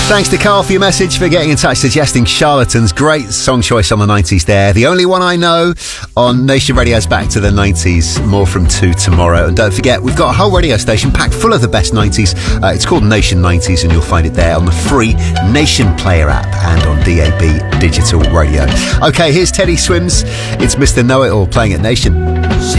Thanks to Carl for your message, for getting in touch, suggesting Charlatans. Great song choice on the 90s there. The Only One I Know on Nation Radio's Back to the 90s. More from 2 tomorrow. And don't forget, we've got a whole radio station packed full of the best 90s. It's called Nation 90s, and you'll find it there on the free Nation Player app and on DAB Digital Radio. OK, here's Teddy Swims. It's Mr. Know-It-All playing at Nation.